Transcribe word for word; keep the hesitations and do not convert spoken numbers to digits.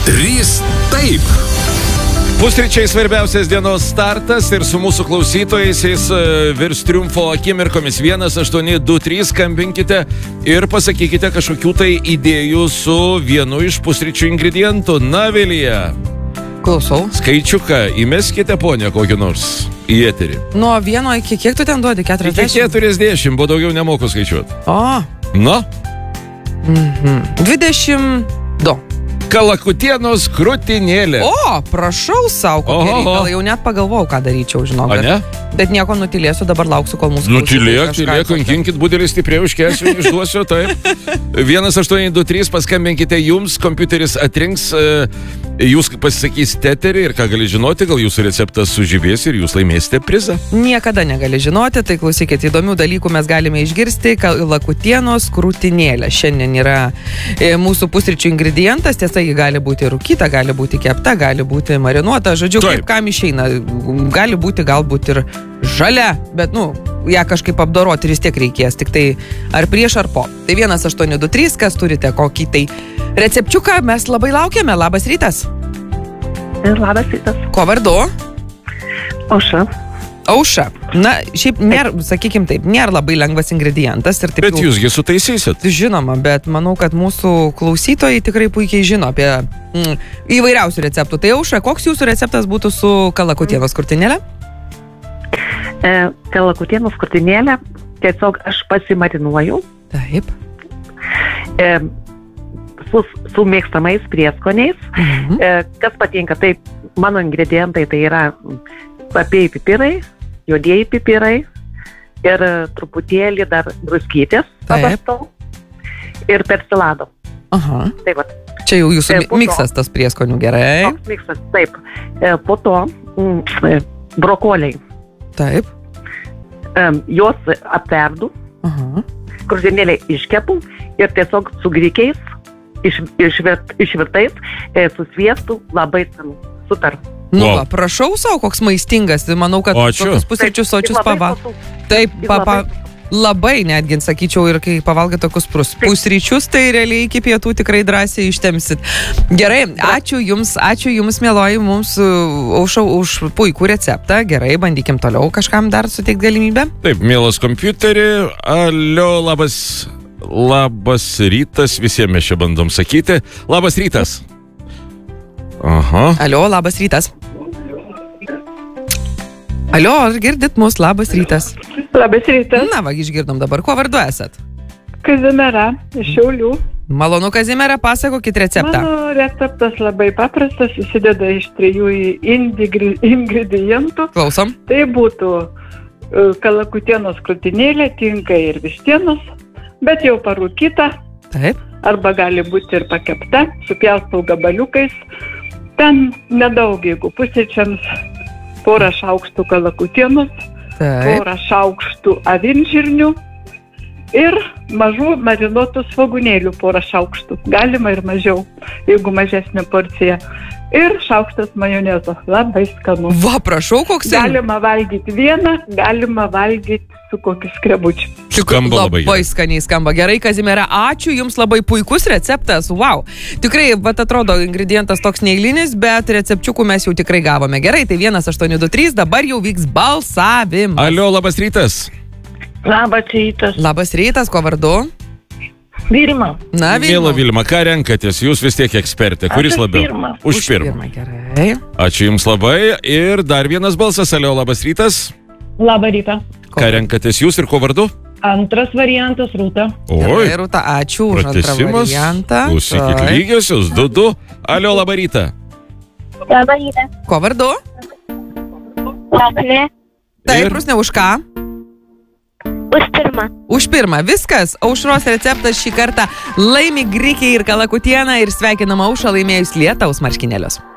trys taip. Pusryčiai svarbiausias dienos startas ir su mūsų klausytojais jis virs triumfo akimirkomis. vienas aštuoni du trys skambinkite ir pasakykite kažkokių tai idėjų su vienu iš pusryčių ingredientų. Na, Vilija. Klausau. Skaičiuką įmeskite, ponia, kokį nors į eterį. Nuo vieno iki kiek tu ten duodi? keturiasdešimt? Iki keturiasdešimt, buvo daugiau nemoku skaičiuoti. O. Nu? Mhm. dvidešimt du. Kalakutienos krūtinėlė. O, prašau savo, kokie reikalai. Jau net pagalvojau, ką daryčiau, žinau. O ne? Bet nieko nutilėsiu, dabar lauksiu, kol mūsų... Nutilėk, tylėk, kankinkit budelį stipriai užkėsiu, išduosiu, taip. vienas aštuoni du trys, paskambinkite jums, kompiuteris atrinks, jūs pasisakysite eterį ir ką gali žinoti, gal jūsų receptas sužibės ir jūs laimėsite prizą. Niekada negali žinoti, tai klausykite, įdomių dalykų mes galime išgirsti. Kalakutienos krūtinėlė šiandien yra mūsų pusryčių ingredientas, tiesa, ji gali būti rūkyta, gali būti kepta, gali būti marinuota, žodžiu, taip. Kaip kam išeina, gali būti galbūt ir žalia, bet, nu, ją kažkaip apdoroti vis tiek reikės, tik tai ar prieš ar po. Tai vienas aštuoni du trys, kas turite kokį tai recepčiuką, mes labai laukiame. Labas rytas. Labas rytas. Ko vardu? Aušra. Aušra. Na, šiaip, nėra, sakykim taip, nėra labai lengvas ingredientas. Ir taip bet jau, jūsgi sutaisysit. Žinoma, bet manau, kad mūsų klausytojai tikrai puikiai žino apie mm, įvairiausių receptų. Tai Aušra, koks jūsų receptas būtų su kalakutienos krūtinėlė? E, kalakutienos krūtinėlė, tiesiog aš pasimarinuoju. Taip. E, su, su mėgstamais prieskoniais. Mhm. E, kas patinka, tai mano ingredientai tai yra papėjai pipirai, juodieji pipirai ir truputėlį dar druskytės pabastau ir persilado. Aha. Taip vat. Čia jau jūsų E, po miksas to- tas prieskonių, gerai? Toks miksas, taip. E, po to mm, e, brokoliai. Taip. E, juos apverdu, Aha. krūtinėlę iškepu ir tiesiog su grikiais iš, išvirt, išvirtais e, su sviestu labai skanu. Super. Nu, Wow. va, prašau savo, koks maistingas. Manau, kad Ačiū. tokius pusryčius sočius Labai pava. sotu. Taip, Ir pa, pa, labai labai netgi, sakyčiau, ir kai pavalgai tokius prus, pusryčius, tai realiai iki pietų tikrai drąsiai ištemsit. Gerai, ačiū jums, ačiū jums, mieloji, mums Aušra, už puikų receptą. Gerai, bandykim toliau kažkam dar suteikti galimybę. Taip, mielas kompiuterį, alio, labas, labas rytas, visiems mes čia bandom sakyti. Labas rytas. Aha. Alio, labas rytas. Alio, ar girdit mus? Labas rytas. Labas rytas. Na, va, išgirdom dabar. Kuo vardu esat? Kazimiera iš Šiaulių. Malonu, Kazimiera, pasakokit receptą. Mano receptas labai paprastas, susideda iš trijų indigri- ingredientų. Klausom. Tai būtų e, kalakutienos krūtinėlė, tinka ir vištienos, bet jau parūkyta, Taip. arba gali būti ir pakepta, supjaustau gabaliukais. Ten nedaug, jeigu pusryčiams porą šaukštų kalakutienos, Taip. porą šaukštų avinžirnių ir mažų marinuotų svogūnėlių porą šaukštų. Galima ir mažiau, jeigu mažesnė porcija. Ir šaukštas majonezo. Labai skanu. Va, prašau, koks sen- Galima valgyti vieną, galima valgyti su kokiu skrebučiu. Skamba labai labai gerai. skaniai skamba. Gerai, Kazimiera, ačiū jums, labai puikus receptas. Wow. Tikrai, vat atrodo, ingredientas toks neeilinis, bet recepčiukų mes jau tikrai gavome. Gerai, tai vienas aštuoni du trys, dabar jau vyks balsavimas. Alio, labas rytas. Labas rytas. Labas rytas, kuo vardu? Vilma. Na, Mėla Vilma. Vilma, ką renkatės? Jūs vis tiek ekspertė. Kuris už labiau? pirmą. Už Už pirmą. pirmą, gerai. Ačiū jums labai. Ir dar vienas balsas. Alio, labas rytas. Labą rytą. Ką renkatės jūs ir kuo vardu? Antras variantas, Rūta. Oi, Gerai, Rūta, ačiū už antrą pratęsimas. variantą. Klausykit Taip. lygiosios. Du, du. Alio, labą rytą. Labą rytą. Kuo vardu? Rusnė. Taip, Ir- Rusnė, už ką? Už pirmą. Už pirmą. Viskas. Aušros receptas šį kartą laimi grikiai ir kalakutieną ir sveikinama Aušra laimėjus lietaus marškinėlius.